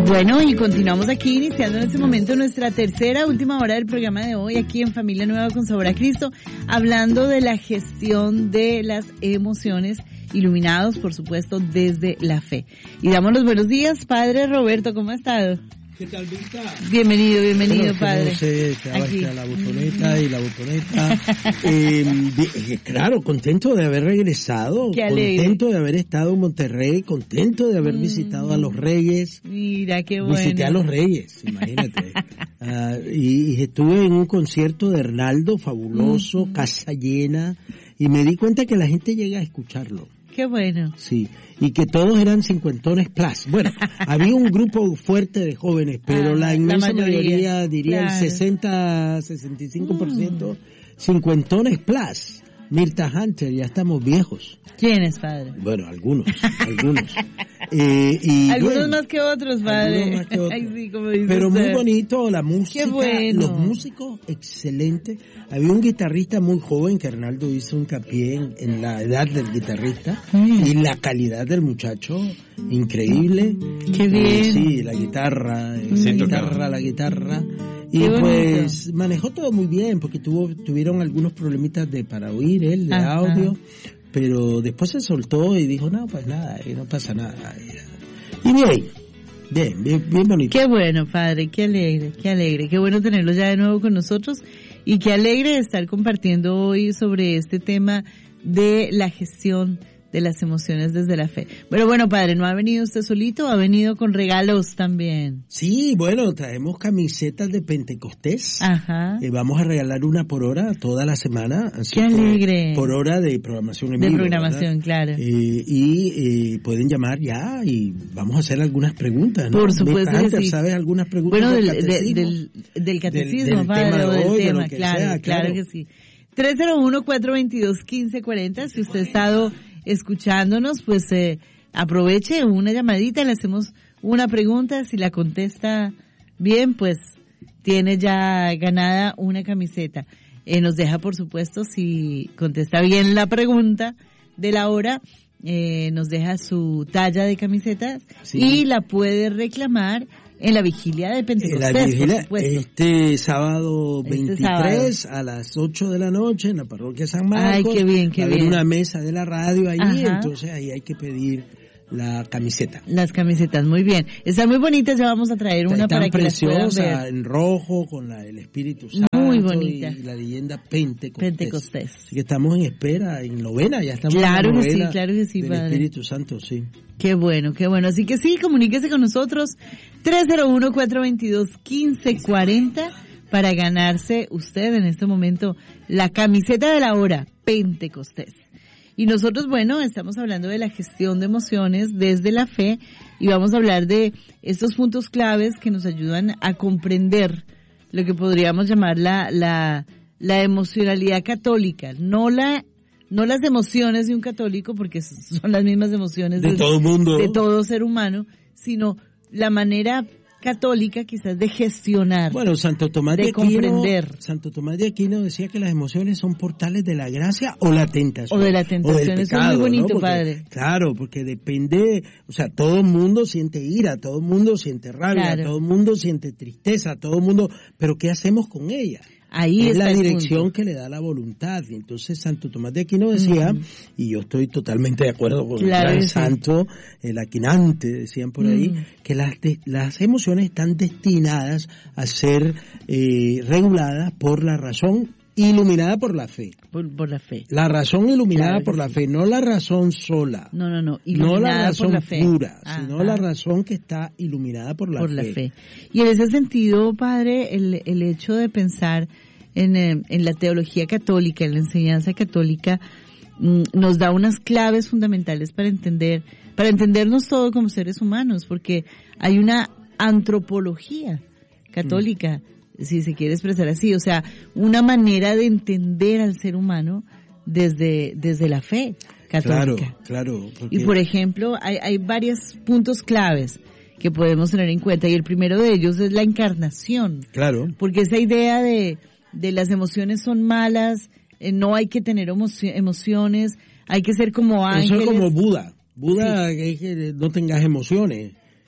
Bueno, y continuamos aquí iniciando en este momento nuestra última hora del programa de hoy aquí en Familia Nueva con Sabor a Cristo, hablando de la gestión de las emociones, iluminados por supuesto desde la fe. Y damos los buenos días, Padre Roberto, ¿cómo ha estado? ¿Qué tal, Vita? Bienvenido, bueno, padre. No sé, la botoneta y la botoneta. Claro, contento de haber regresado, contento de haber estado en Monterrey, contento de haber visitado a los Reyes. Mira, qué bueno. Visité a los Reyes, imagínate. Y estuve en un concierto de Hernaldo, fabuloso, casa llena, y me di cuenta que la gente llega a escucharlo. Qué bueno. Sí, y que todos eran cincuentones plus. Bueno, había un grupo fuerte de jóvenes, pero la inmensa mayoría, diría claro. El 60-65%, cincuentones plus. Mirta Hunter, ya estamos viejos. ¿Quién es, padre? Bueno, algunos. Algunos bueno, más que otros, padre. Algunos más que otros. Ay, sí, como dice pero usted. Muy bonito, la música, bueno. Los músicos, excelente. Había un guitarrista muy joven que Arnaldo hizo hincapié en la edad del guitarrista y la calidad del muchacho, increíble. Qué bien. Sí, la guitarra. Y qué pues manejó todo muy bien porque tuvieron algunos problemitas para oír él, de audio, pero después se soltó y dijo, no, pues nada, no pasa nada. Y bien bonito. Qué bueno, padre, qué alegre, qué bueno tenerlo ya de nuevo con nosotros y qué alegre estar compartiendo hoy sobre este tema de la gestión de las emociones desde la fe. Pero bueno, padre, ¿no ha venido usted solito? ¿Ha venido con regalos también? Sí, bueno, traemos camisetas de Pentecostés. Ajá. Vamos a regalar una por hora toda la semana. Así ¡qué alegre! Por hora de programación en vivo. De programación, ¿verdad? claro. Y pueden llamar ya y vamos a hacer algunas preguntas, ¿no? Por supuesto que sí. ¿Sabes algunas preguntas bueno, del catecismo, del padre, tema o de del hoy, tema, de lo que sea, claro que sí. 301-422-1540, si usted ha estado escuchándonos, pues aproveche una llamadita, le hacemos una pregunta, si la contesta bien, pues tiene ya ganada una camiseta. Nos deja, por supuesto, si contesta bien la pregunta de la hora, nos deja su talla de camiseta y la puede reclamar en la vigilia de Pentecostés, por supuesto. Sábado 23 a las 8 de la noche en la parroquia San Marcos. Ay, qué bien. Una mesa de la radio ahí, ajá. Entonces ahí hay que pedir la camiseta. Las camisetas, muy bien. Están muy bonitas, ya vamos a traer una para que las puedan ver. En rojo, con el Espíritu Santo. Muy bonita. Y la leyenda Pentecostés. Así que estamos en espera, en novena, ya estamos claro en la novena. Claro que sí, del padre. Espíritu Santo, sí. Qué bueno. Así que sí, comuníquese con nosotros, 301-422-1540, para ganarse usted en este momento la camiseta de la hora, Pentecostés. Y nosotros, bueno, estamos hablando de la gestión de emociones desde la fe y vamos a hablar de estos puntos claves que nos ayudan a comprender lo que podríamos llamar la emocionalidad católica, no las emociones de un católico, porque son las mismas emociones de todo mundo, de todo ser humano, sino la manera católica quizás de gestionar, Santo Tomás de Aquino, comprender. Santo Tomás de Aquino decía que las emociones son portales de la gracia o la tentación. O de la tentación, eso es muy bonito, ¿no? Porque, padre. Claro, porque depende, todo el mundo siente ira, todo el mundo siente rabia, claro. Todo el mundo siente tristeza, todo el mundo, pero ¿qué hacemos con ella? Ahí es está la dirección que le da la voluntad. Y entonces Santo Tomás de Aquino decía, y yo estoy totalmente de acuerdo con el gran santo, el Aquinante, decían por ahí, que las emociones están destinadas a ser reguladas por la razón iluminada por la fe. Por la fe. La razón iluminada por la fe, no la razón sola. No. No la razón por la fe. pura, sino la razón que está iluminada por la fe. Y en ese sentido, padre, el hecho de pensar en la teología católica, en la enseñanza católica, nos da unas claves fundamentales para entendernos todo como seres humanos, porque hay una antropología católica, si se quiere expresar así, o sea, una manera de entender al ser humano desde la fe católica. Claro. Y por ejemplo, hay varios puntos claves que podemos tener en cuenta, y el primero de ellos es la encarnación. Claro. Porque esa idea de las emociones son malas, no hay que tener emociones, hay que ser como ángeles. Eso es como Buda, que no tengas emociones.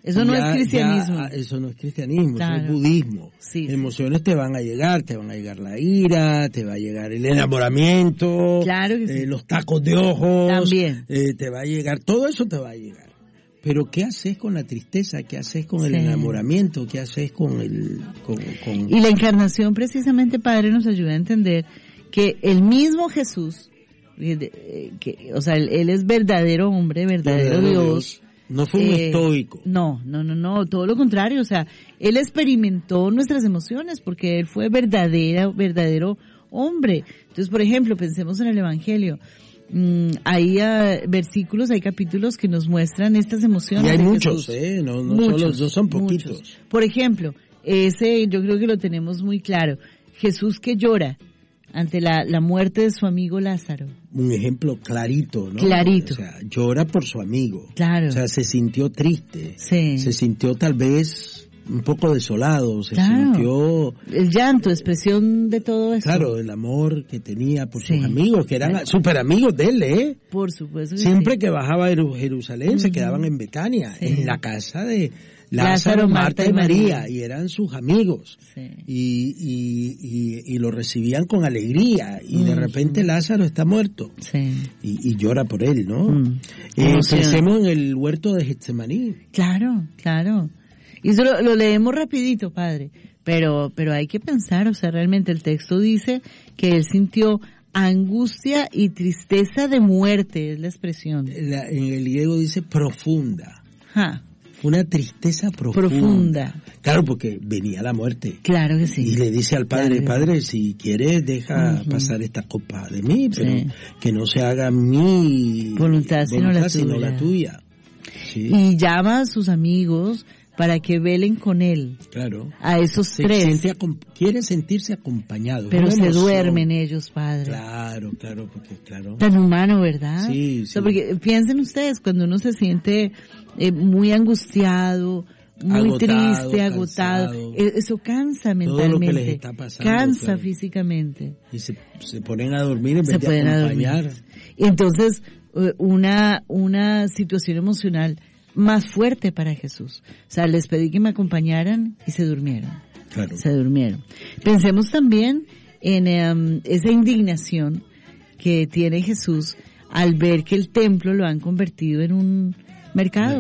Eso no es cristianismo. Eso no es cristianismo, claro. eso es budismo. Sí, emociones te van a llegar la ira, te va a llegar el enamoramiento, claro que sí. Los tacos de ojos, también. Te va a llegar, todo eso te va a llegar. Pero ¿qué haces con la tristeza? ¿Qué haces con el enamoramiento? ¿Qué haces con el... Y la encarnación precisamente, Padre, nos ayuda a entender que el mismo Jesús, o sea, él es verdadero hombre, verdadero Dios. No fue un estoico. No, todo lo contrario, o sea, él experimentó nuestras emociones porque él fue verdadero hombre. Entonces, por ejemplo, pensemos en el Evangelio. Hay versículos, hay capítulos que nos muestran estas emociones. Y hay de muchos, Jesús. No son poquitos. Muchos. Por ejemplo, ese yo creo que lo tenemos muy claro. Jesús que llora ante la muerte de su amigo Lázaro. Un ejemplo clarito, ¿no? Clarito. O sea, llora por su amigo. Claro. O sea, se sintió triste. Sí. Se sintió tal vez un poco desolado, sintió... El llanto, expresión de todo eso. Claro, el amor que tenía por sus amigos, que eran súper amigos de él, Por supuesto que siempre que bajaba a Jerusalén, se quedaban en Betania, en la casa de Lázaro, Marta y María, y eran sus amigos. Y lo recibían con alegría, y de repente Lázaro está muerto. Y llora por él, ¿no? Pensemos en el huerto de Getsemaní. Claro. Y eso lo leemos rapidito, Padre, pero hay que pensar, o sea, realmente el texto dice que él sintió angustia y tristeza de muerte, es la expresión. En el griego dice profunda. Una tristeza profunda. Claro, porque venía la muerte. Claro que sí. Y le dice al Padre, Padre, si quieres deja pasar esta copa de mí, pero que no se haga mi voluntad sino la tuya. Sí. Y llama a sus amigos para que velen con él. Claro. A esos tres. Quiere sentirse acompañado. Pero se duermen ellos, Padre. Claro, porque tan humano, ¿verdad? Sí. O sea, porque piensen ustedes, cuando uno se siente muy angustiado, muy triste, agotado, eso cansa mentalmente. Todo lo que les está pasando, cansa físicamente. Y se ponen a dormir en vez de acompañar. Y entonces, una situación emocional más fuerte para Jesús. O sea, les pedí que me acompañaran y se durmieron. Claro. Se durmieron. Pensemos también en esa indignación que tiene Jesús al ver que el templo lo han convertido en un mercado.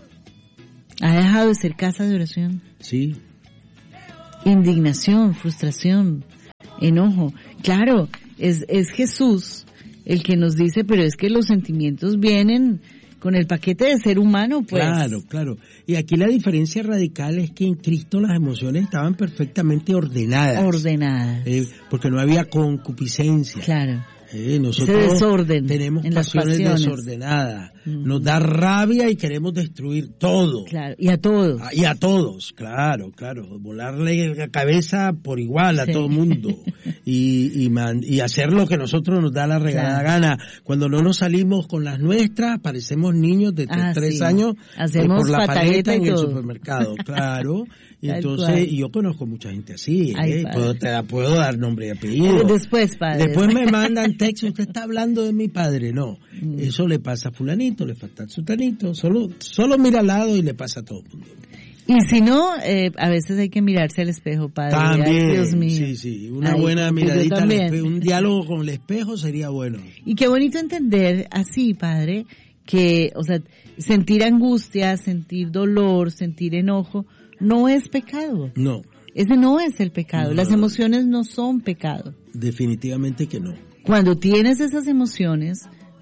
Ha dejado de ser casa de oración. Sí. Indignación, frustración, enojo. Claro, es Jesús el que nos dice, pero es que los sentimientos vienen con el paquete de ser humano, pues. Claro. Y aquí la diferencia radical es que en Cristo las emociones estaban perfectamente ordenadas. Porque no había concupiscencia. Claro. Nosotros ese desorden tenemos pasiones desordenadas. Nos da rabia y queremos destruir todo. Claro, y a todos. Y a todos, claro. Volarle la cabeza por igual a todo mundo. Y hacer lo que nosotros nos da la regalada gana. Cuando no nos salimos con las nuestras, parecemos niños de 3 años por la paleta en el supermercado. Claro. Y entonces, yo conozco mucha gente así, puedo dar nombre y apellido. Después, Padre. Después me mandan textos, usted está hablando de mi padre. No, eso le pasa a fulanito, le pasa a sutanito, solo mira al lado y le pasa a todo el mundo. Y si no, a veces hay que mirarse al espejo, Padre. También, ay, Dios mío. Sí, una buena miradita al espejo, un diálogo con el espejo sería bueno. Y qué bonito entender así, Padre, que, o sea, sentir angustia, sentir dolor, sentir enojo, no es pecado. No. Ese no es el pecado. Las emociones no son pecado. Definitivamente que no. Cuando tienes esas emociones,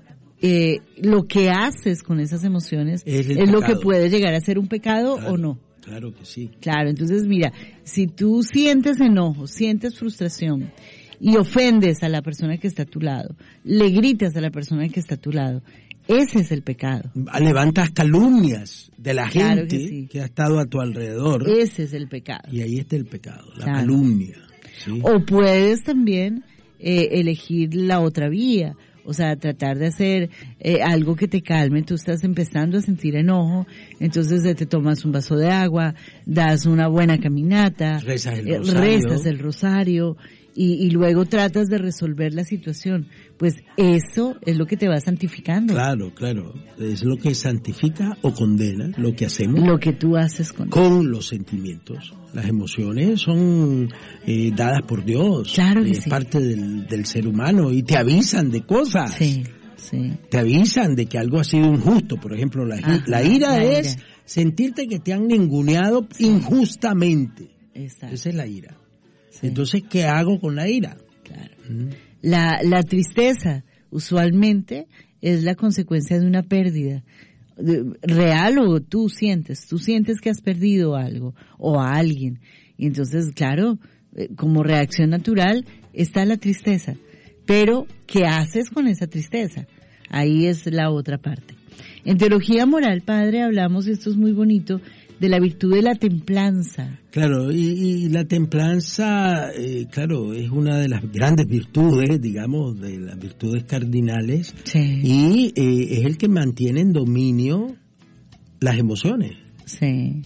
lo que haces con esas emociones es lo que puede llegar a ser un pecado o no. Claro que sí. Claro, entonces mira, si tú sientes enojo, sientes frustración y ofendes a la persona que está a tu lado, le gritas a la persona que está a tu lado, ese es el pecado. Levantas calumnias de la gente que ha estado a tu alrededor. Ese es el pecado. Y ahí está el pecado, la calumnia. ¿Sí? O puedes también elegir la otra vía. O sea, tratar de hacer algo que te calme. Tú estás empezando a sentir enojo, entonces te tomas un vaso de agua, das una buena caminata, rezas el rosario y luego tratas de resolver la situación. Pues eso es lo que te va santificando. Claro, es lo que santifica o condena lo que hacemos. Lo que tú haces con los sentimientos. Las emociones son dadas por Dios. Claro que es parte del ser humano y te avisan de cosas. Sí. Te avisan de que algo ha sido injusto. Por ejemplo, la ira es sentirte que te han ninguneado injustamente. Exacto. Esa es la ira. Sí. Entonces, ¿qué hago con la ira? Claro. La tristeza usualmente es la consecuencia de una pérdida real, o tú sientes que has perdido algo o a alguien. Y entonces, claro, como reacción natural está la tristeza. Pero, ¿qué haces con esa tristeza? Ahí es la otra parte. En teología moral, padre, hablamos, y esto es muy bonito, de la virtud de la templanza. Claro, y la templanza, claro, es una de las grandes virtudes, digamos, de las virtudes cardinales. Sí. Y es el que mantiene en dominio las emociones. Sí.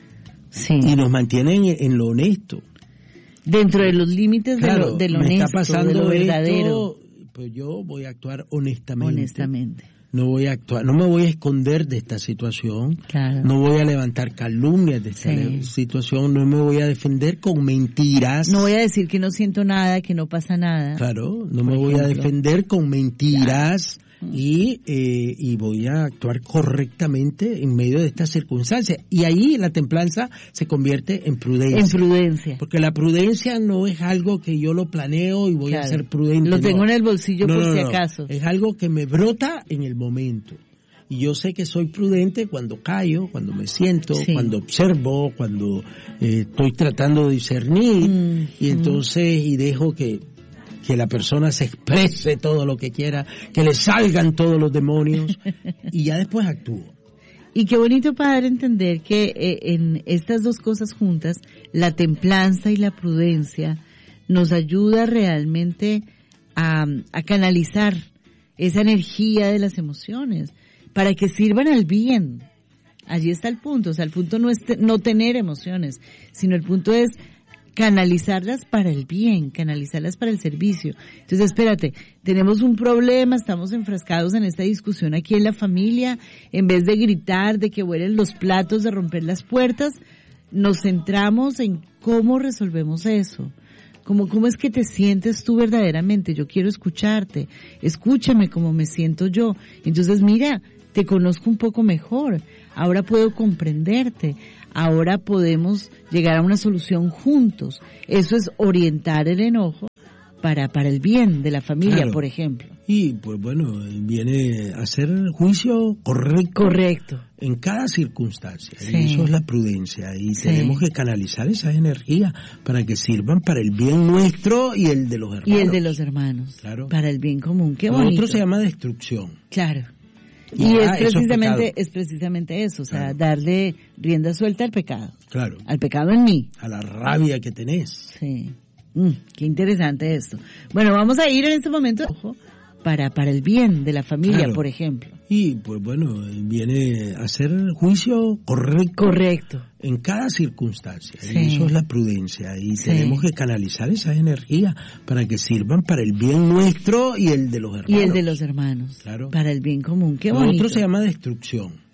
Y nos mantiene en lo honesto. Dentro de los límites claro, de lo me honesto, está pasando de lo verdadero. Pues yo voy a actuar honestamente. Honestamente. No voy a actuar, no me voy a esconder de esta situación. Claro. No voy a levantar calumnias de esta situación. No me voy a defender con mentiras. No voy a decir que no siento nada, que no pasa nada. Claro, no me voy a defender con mentiras. Claro. Y voy a actuar correctamente en medio de estas circunstancias. Y ahí la templanza se convierte en prudencia. En prudencia. Porque la prudencia no es algo que yo lo planeo y voy a ser prudente. Lo tengo en el bolsillo por si acaso. Es algo que me brota en el momento. Y yo sé que soy prudente cuando callo, cuando me siento, cuando observo, cuando estoy tratando de discernir. Y entonces, y dejo que la persona se exprese todo lo que quiera, que le salgan todos los demonios, y ya después actúo. Y qué bonito, padre, entender que en estas dos cosas juntas, la templanza y la prudencia, nos ayuda realmente a canalizar esa energía de las emociones, para que sirvan al bien. Allí está el punto. O sea, el punto no es no tener emociones, sino el punto es canalizarlas para el bien, canalizarlas para el servicio. Entonces, espérate, tenemos un problema, estamos enfrascados en esta discusión aquí en la familia, en vez de gritar, de que huelen los platos, de romper las puertas, nos centramos en cómo resolvemos eso. ¿Cómo es que te sientes tú verdaderamente? Yo quiero escucharte, escúchame cómo me siento yo. Entonces, mira, te conozco un poco mejor, ahora puedo comprenderte, ahora podemos llegar a una solución juntos. Eso es orientar el enojo para el bien de la familia, claro, por ejemplo. Y pues bueno, viene a hacer juicio correcto en cada circunstancia. Sí. Y eso es la prudencia. Y tenemos que canalizar esas energías para que sirvan para el bien nuestro y el de los hermanos. Y el de los hermanos. Claro. Para el bien común. Qué bonito. Lo otro se llama destrucción. Claro. Y es precisamente eso, o sea, darle rienda suelta al pecado. Claro. Al pecado en mí. A la rabia que tenés. Sí. Qué interesante esto. Bueno, vamos a ir en este momento para el bien de la familia, claro, por ejemplo. Y pues bueno, viene a hacer juicio correcto en cada circunstancia. Sí. Y eso es la prudencia. Y tenemos que canalizar esas energías para que sirvan para el bien nuestro y el de los hermanos. Y el de los hermanos. Claro. Para el bien común. Qué bonito. Lo otro se llama destrucción.